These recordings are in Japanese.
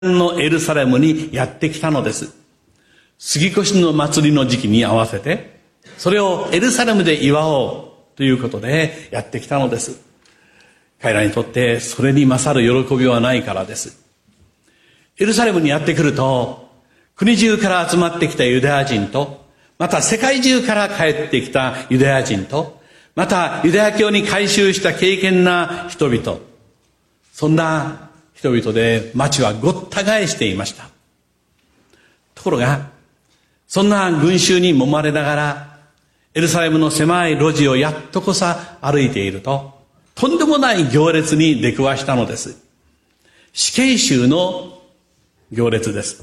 のエルサレムにやってきたのです。杉越の祭りの時期に合わせて、それをエルサレムで祝おうということでやってきたのです。彼らにとってそれに勝る喜びはないからです。エルサレムにやってくると、国中から集まってきたユダヤ人と、また世界中から帰ってきたユダヤ人と、またユダヤ教に改宗した敬虔な人々、そんな人々で町はごった返していました。ところが、そんな群衆に揉まれながら、エルサレムの狭い路地をやっとこさ歩いていると、とんでもない行列に出くわしたのです。死刑囚の行列です。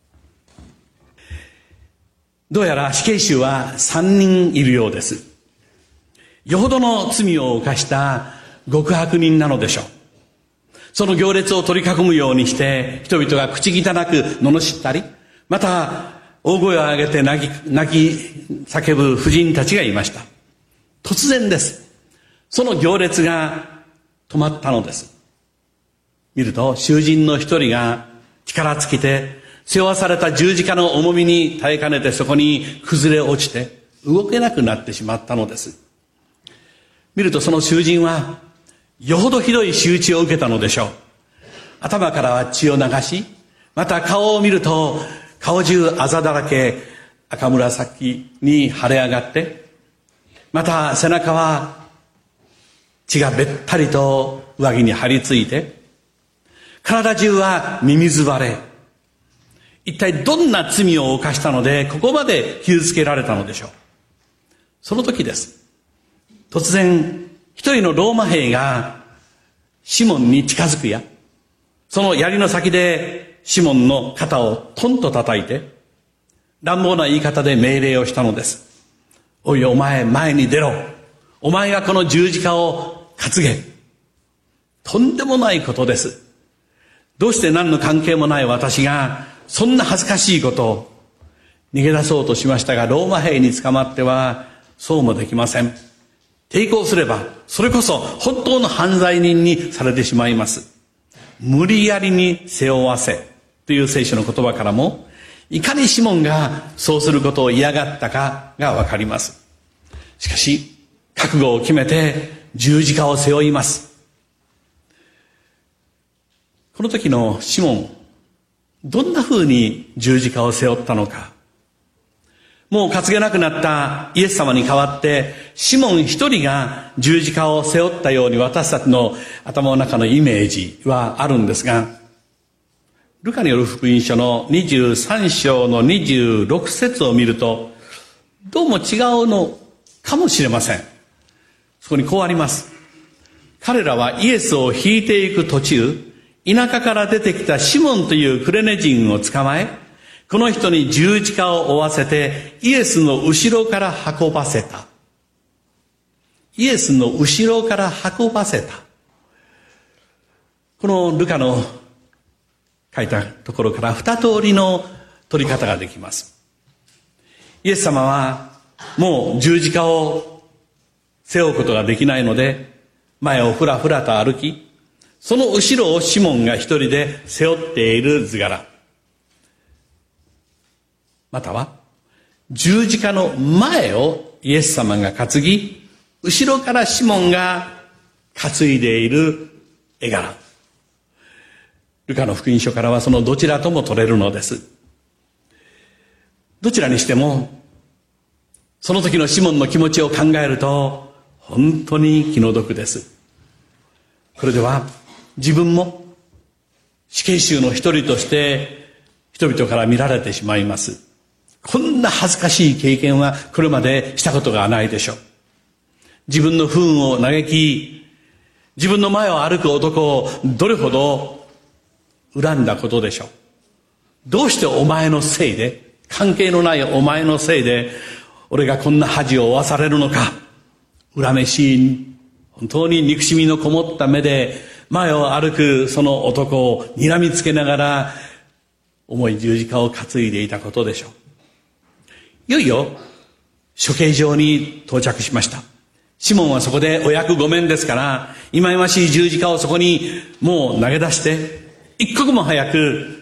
どうやら死刑囚は3人いるようです。よほどの罪を犯した極悪人なのでしょう。その行列を取り囲むようにして人々が口汚く罵ったり、また大声を上げて泣き叫ぶ婦人たちがいました。突然です。その行列が止まったのです。見ると囚人の一人が力尽きて背負わされた十字架の重みに耐えかねてそこに崩れ落ちて動けなくなってしまったのです。見るとその囚人はよほどひどい仕打ちを受けたのでしょう。頭からは血を流し、また顔を見ると顔中あざだらけ、赤紫に腫れ上がって、また背中は血がべったりと上着に張り付いて、体中はミミズ割れ。一体どんな罪を犯したのでここまで傷つけられたのでしょう。その時です。突然一人のローマ兵がシモンに近づくや、その槍の先でシモンの肩をトンと叩いて乱暴な言い方で命令をしたのです。おいお前、前に出ろ。お前がこの十字架を担げ。とんでもないことです。どうして何の関係もない私がそんな恥ずかしいことを。逃げ出そうとしましたが、ローマ兵に捕まってはそうもできません。抵抗すればそれこそ本当の犯罪人にされてしまいます。無理やりに背負わせという聖書の言葉からも、いかにシモンがそうすることを嫌がったかがわかります。しかし覚悟を決めて十字架を背負います。この時のシモン、どんな風に十字架を背負ったのか。もう担げなくなったイエス様に代わってシモン一人が十字架を背負ったように私たちの頭の中のイメージはあるんですが、ルカによる福音書の23章の26節を見るとどうも違うのかもしれません。そこにこうあります。彼らはイエスを引いていく途中、田舎から出てきたシモンというクレネ人を捕まえ、この人に十字架を負わせてイエスの後ろから運ばせた。イエスの後ろから運ばせた。このルカの書いたところから二通りの取り方ができます。イエス様はもう十字架を背負うことができないので、前をふらふらと歩き、その後ろをシモンが一人で背負っている図柄。または十字架の前をイエス様が担ぎ、後ろからシモンが担いでいる絵柄。ルカの福音書からはそのどちらとも取れるのです。どちらにしてもその時のシモンの気持ちを考えると本当に気の毒です。これでは自分も死刑囚の一人として人々から見られてしまいます。こんな恥ずかしい経験はこれまでしたことがないでしょう。自分の不運を嘆き、自分の前を歩く男をどれほど恨んだことでしょう。どうしてお前のせいで、関係のないお前のせいで俺がこんな恥を負わされるのか。恨めしい、本当に憎しみのこもった目で前を歩くその男を睨みつけながら重い十字架を担いでいたことでしょう。いよいよ処刑場に到着しました。シモンはそこでお役御免ですから、忌々しい十字架をそこにもう投げ出して、 一刻も早く